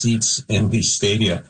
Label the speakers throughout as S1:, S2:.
S1: seats in the stadia.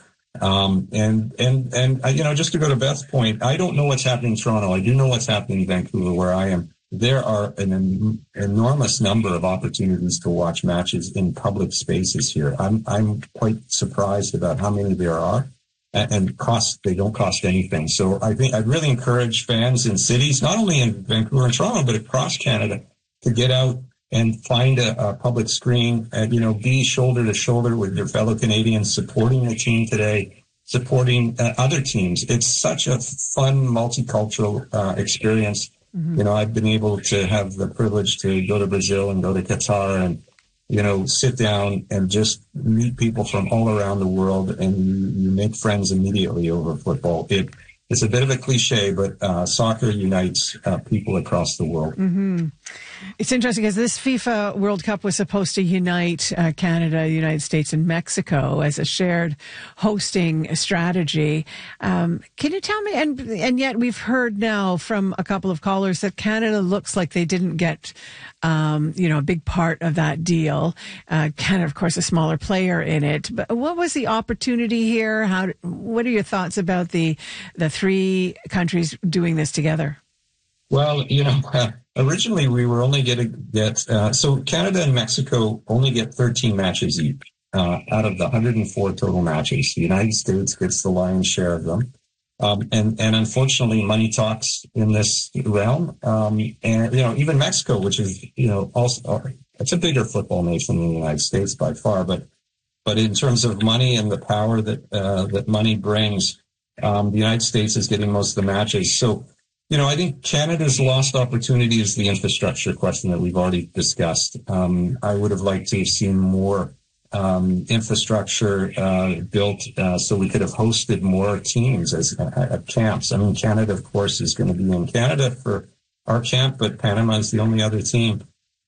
S1: Just to go to Beth's point, I don't know what's happening in Toronto. I do know what's happening in Vancouver, where I am. There are an enormous number of opportunities to watch matches in public spaces here. I'm quite surprised about how many there are, and they don't cost anything. So I think I'd really encourage fans in cities, not only in Vancouver and Toronto, but across Canada, to get out and find a public screen and, be shoulder to shoulder with your fellow Canadians, supporting the team today, supporting other teams. It's such a fun, multicultural experience. Mm-hmm. I've been able to have the privilege to go to Brazil and go to Qatar and, sit down and just meet people from all around the world, and you make friends immediately over football. It's a bit of a cliche, but soccer unites people across the world.
S2: Mm-hmm. It's interesting because this FIFA World Cup was supposed to unite Canada, United States, and Mexico as a shared hosting strategy. Can you tell me, and yet we've heard now from a couple of callers that Canada looks like they didn't get, a big part of that deal. Canada, of course, a smaller player in it. But what was the opportunity here? What are your thoughts about the three countries doing this together?
S1: Well, originally we were only going to get, so Canada and Mexico only get 13 matches each out of the 104 total matches. The United States gets the lion's share of them. And unfortunately, money talks in this realm. Even Mexico, which is, also, it's a bigger football nation than the United States by far. But in terms of money and the power that money brings, the United States is getting most of the matches. So, I think Canada's lost opportunity is the infrastructure question that we've already discussed. I would have liked to have seen more infrastructure built so we could have hosted more teams at camps. I mean, Canada, of course, is going to be in Canada for our camp, but Panama is the only other team.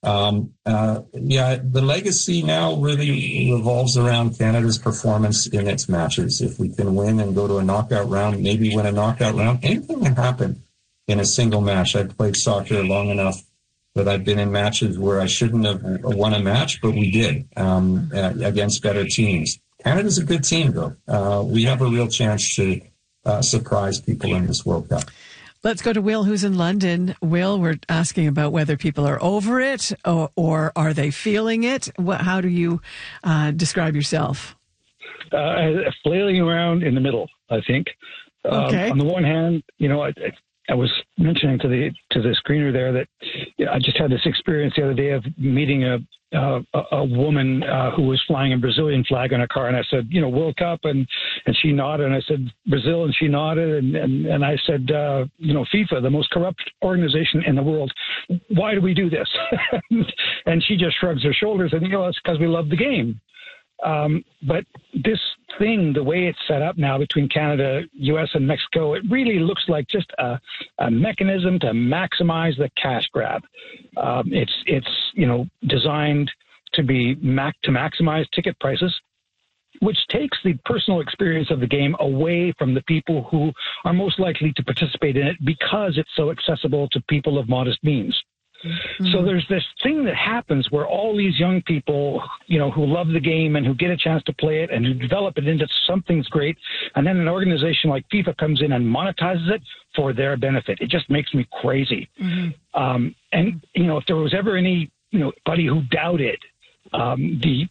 S1: The legacy now really revolves around Canada's performance in its matches. If we can win and go to a knockout round, maybe win a knockout round, anything can happen in a single match. I've played soccer long enough that I've been in matches where I shouldn't have won a match, but we did against better teams. Canada's a good team, though. We have a real chance to surprise people in this World Cup.
S2: Let's go to Will, who's in London. Will, we're asking about whether people are over it or are they feeling it? How do you describe yourself?
S3: Flailing around in the middle, I think.
S2: Okay.
S3: On the one hand, I was mentioning to the screener there that I just had this experience the other day of meeting a woman who was flying a Brazilian flag on a car, and I said, World Cup, and she nodded, and I said Brazil, and she nodded, and I said, FIFA, the most corrupt organization in the world. Why do we do this? And she just shrugs her shoulders and it's because we love the game. But this thing, the way it's set up now between Canada, U.S., and Mexico, it really looks like just a mechanism to maximize the cash grab. It's designed to be to maximize ticket prices, which takes the personal experience of the game away from the people who are most likely to participate in it because it's so accessible to people of modest means. Mm-hmm. So there's this thing that happens where all these young people, who love the game and who get a chance to play it and who develop it into something great, and then an organization like FIFA comes in and monetizes it for their benefit. It just makes me crazy. Mm-hmm. If there was ever anybody who doubted the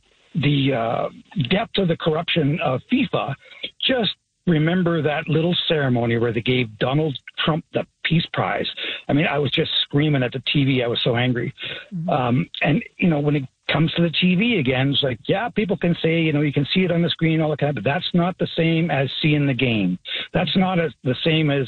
S3: depth of the corruption of FIFA, just remember that little ceremony where they gave Donald Trump the Peace Prize. I mean, I was just screaming at the TV. I was so angry. Mm-hmm. When it comes to the TV again, it's like, yeah, people can say, you can see it on the screen, all that kind of, but that's not the same as seeing the game. That's not the same as,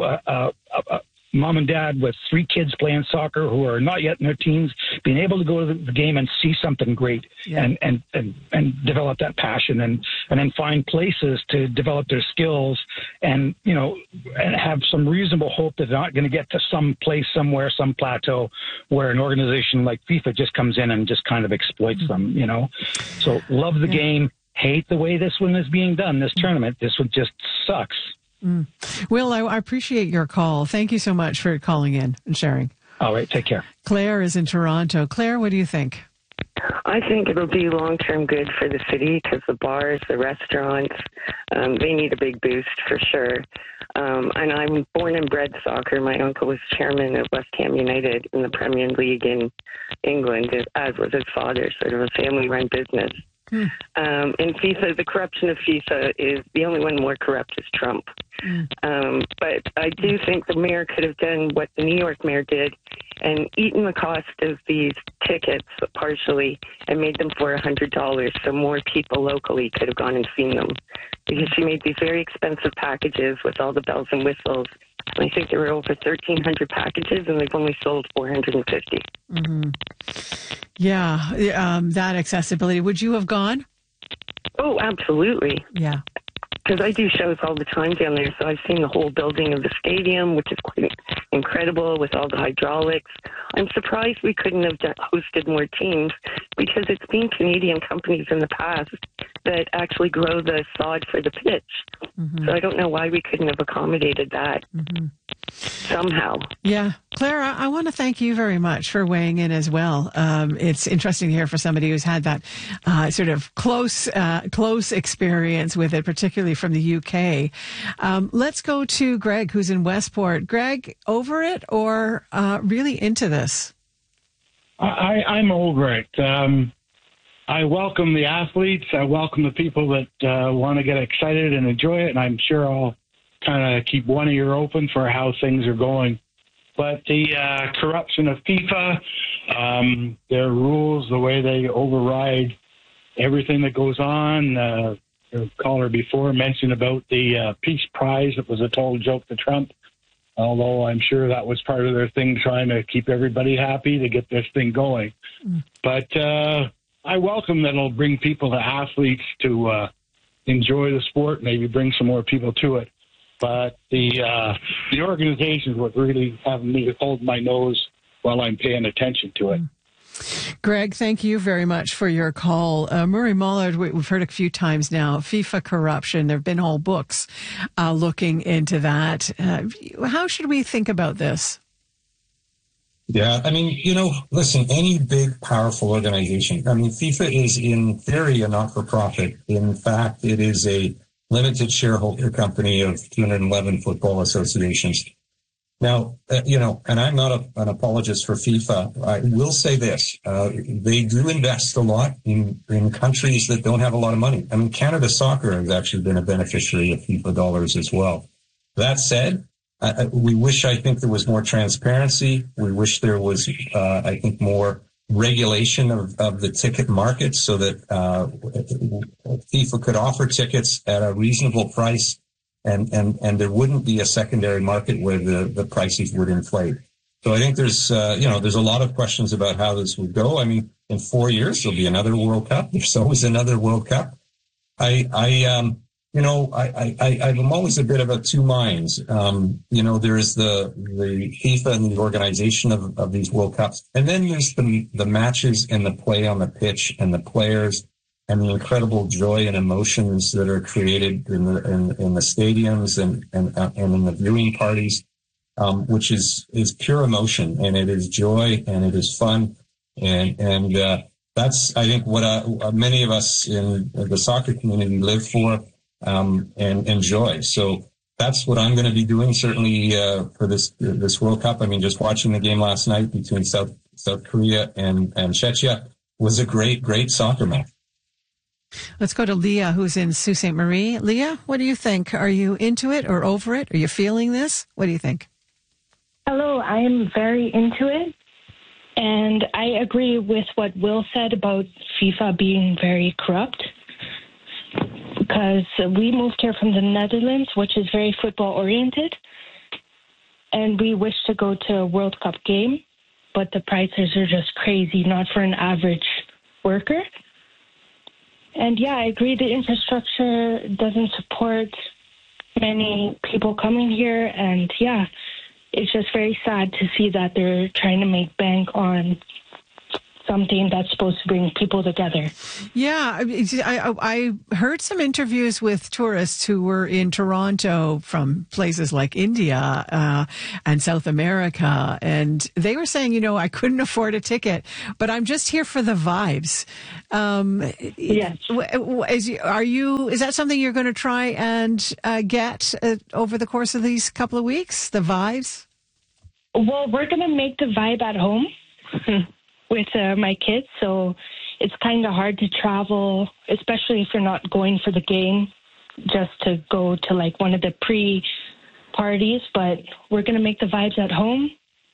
S3: mom and dad with 3 kids playing soccer who are not yet in their teens, being able to go to the game and see something great, yeah, and develop that passion and then find places to develop their skills and have some reasonable hope that they're not going to get to some place somewhere, some plateau where an organization like FIFA just comes in and just kind of exploits them, So love the game, hate the way this one is being done, this tournament. This one just sucks.
S2: Mm. Will, I appreciate your call. Thank you so much for calling in and sharing.
S3: All right. Take care.
S2: Claire is in Toronto. Claire, what do you think?
S4: I think it'll be long-term good for the city because the bars, the restaurants, they need a big boost for sure. And I'm born and bred soccer. My uncle was chairman of West Ham United in the Premier League in England, as was his father, sort of a family-run business. In FIFA, the corruption of FIFA is the only one more corrupt is Trump. But I do think the mayor could have done what the New York mayor did and eaten the cost of these tickets partially and made them for $100 so more people locally could have gone and seen them. Because she made these very expensive packages with all the bells and whistles. And I think there were over 1,300 packages and they've only sold 450.
S2: Yeah, that accessibility. Would you have gone?
S4: Oh, absolutely.
S2: Yeah.
S4: Because I do shows all the time down there, so I've seen the whole building of the stadium, which is quite incredible with all the hydraulics. I'm surprised we couldn't have hosted more teams because it's been Canadian companies in the past that actually grow the sod for the pitch. So I don't know why we couldn't have accommodated that somehow.
S2: Yeah. Clara, I want to thank you very much for weighing in as well. It's interesting to hear for somebody who's had that sort of close experience with it, particularly from the UK. Let's go to Greg, who's in Westport. Greg, over it or really into this?
S5: I'm over it. I welcome the athletes. I welcome the people that want to get excited and enjoy it, and I'm sure I'll kind of keep one ear open for how things are going. But the corruption of FIFA, their rules, the way they override everything that goes on. The caller before mentioned about the Peace Prize. It was a total joke to Trump, although I'm sure that was part of their thing, trying to keep everybody happy to get this thing going. But I welcome that it'll bring people to athletes to enjoy the sport, maybe bring some more people to it. But the organization is what really having me to hold my nose while I'm paying attention to it.
S2: Greg, thank you very much for your call. Murray Mollard, we've heard a few times now, FIFA corruption. There have been whole books looking into that. How should we think about this?
S1: Yeah, I mean, listen, any big, powerful organization, I mean, FIFA is in theory a not-for-profit. In fact, it is a limited shareholder company of 211 football associations. Now, and I'm not an apologist for FIFA. I will say this. They do invest a lot in countries that don't have a lot of money. I mean, Canada Soccer has actually been a beneficiary of FIFA dollars as well. That said, I think there was more transparency. We wish there was, I think, more regulation of the ticket market so that FIFA could offer tickets at a reasonable price. And there wouldn't be a secondary market where the prices would inflate. So I think there's a lot of questions about how this would go. I mean, in 4 years, there'll be another World Cup. There's always another World Cup. I'm always a bit of a two minds. There is the FIFA and the organization of these World Cups. And then there's the matches and the play on the pitch and the players and the incredible joy and emotions that are created in the stadiums and in the viewing parties, which is pure emotion, and it is joy and it is fun, and that's, I think, what many of us in the soccer community live for and enjoy. So that's what I'm going to be doing certainly for this World Cup. I mean, just watching the game last night between South Korea and Czechia was a great soccer match.
S2: Let's go to Leah, who's in Sault Ste. Marie. Leah, what do you think? Are you into it or over it? Are you feeling this? What do you think?
S6: Hello, I am very into it. And I agree with what Will said about FIFA being very corrupt. Because we moved here from the Netherlands, which is very football-oriented. And we wish to go to a World Cup game. But the prices are just crazy, not for an average worker. And yeah, I agree the infrastructure doesn't support many people coming here. And yeah, it's just very sad to see that they're trying to make bank on something that's supposed to bring people together.
S2: Yeah, I heard some interviews with tourists who were in Toronto from places like India and South America, and they were saying, I couldn't afford a ticket, but I'm just here for the vibes.
S6: Yes.
S2: Is that something you're going to try and get over the course of these couple of weeks, the vibes?
S6: Well, we're going to make the vibe at home with my kids, so it's kind of hard to travel, especially if you're not going for the game, just to go to like one of the pre-parties, but we're going to make the vibes at home.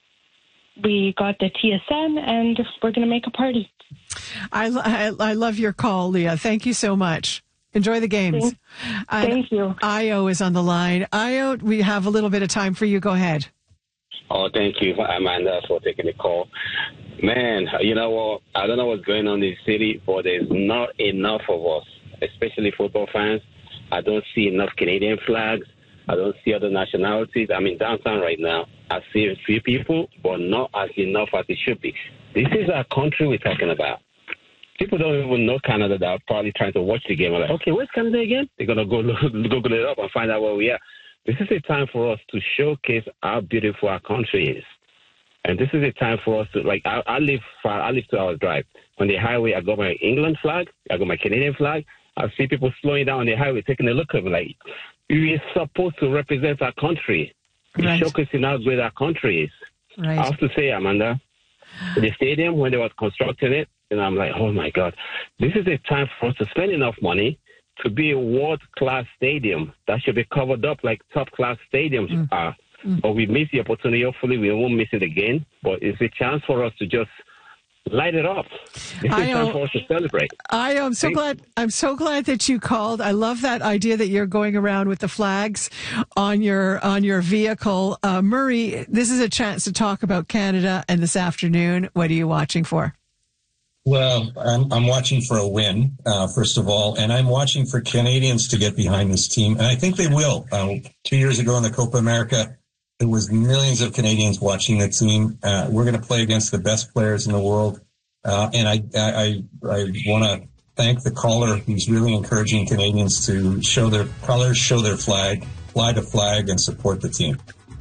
S6: We got the TSN, and we're going to make a party.
S2: I love your call, Leah. Thank you so much. Enjoy the games.
S6: Thank you.
S2: Io is on the line. Io, we have a little bit of time for you. Go ahead.
S7: Oh, thank you, Amanda, for taking the call. Man, you know what? I don't know what's going on in the city, but there's not enough of us, especially football fans. I don't see enough Canadian flags. I don't see other nationalities. I'm in downtown right now. I see a few people, but not as enough as it should be. This is our country we're talking about. People don't even know Canada that are probably trying to watch the game. I'm like, okay, where's Canada again? They're going to go Google it up and find out where we are. This is a time for us to showcase how beautiful our country is. And this is a time for us to, like, I live 2 hours drive. On the highway, I got my England flag, I got my Canadian flag. I see people slowing down on the highway, taking a look at me like, we are supposed to represent our country. Right. Showcasing how great our country is. Right. I have to say, Amanda, the stadium, when they were constructing it, and I'm like, oh my God, this is a time for us to spend enough money to be a world-class stadium that should be covered up like top-class stadiums are. But we missed the opportunity. Hopefully, we won't miss it again. But it's a chance for us to just light it up. It's time for us to celebrate.
S2: I'm so glad that you called. I love that idea that you're going around with the flags on your vehicle. Murray, this is a chance to talk about Canada, and this afternoon, what are you watching for?
S1: Well, I'm watching for a win, first of all, and I'm watching for Canadians to get behind this team, and I think they will. 2 years ago in the Copa America, there was millions of Canadians watching the team. We're going to play against the best players in the world, and I want to thank the caller who's really encouraging Canadians to show their colors, show their flag, fly the flag, and support the team.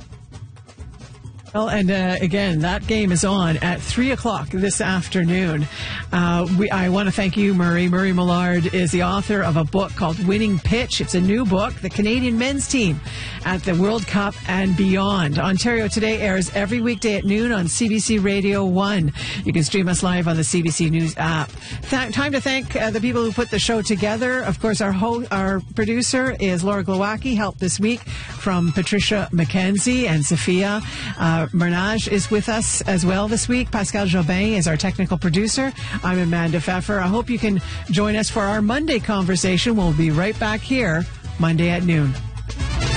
S2: Well, and again, that game is on at 3:00 this afternoon. I want to thank you, Murray. Murray Millard is the author of a book called Winning Pitch. It's a new book, The Canadian Men's Team at the World Cup and Beyond. Ontario Today airs every weekday at noon on CBC Radio 1. You can stream us live on the CBC News app. Time to thank the people who put the show together. Of course, our producer is Laura Glowacki, helped this week from Patricia McKenzie and Sophia. Bernage is with us as well this week. Pascal Jobin is our technical producer. I'm Amanda Pfeffer. I hope you can join us for our Monday conversation. We'll be right back here Monday at noon.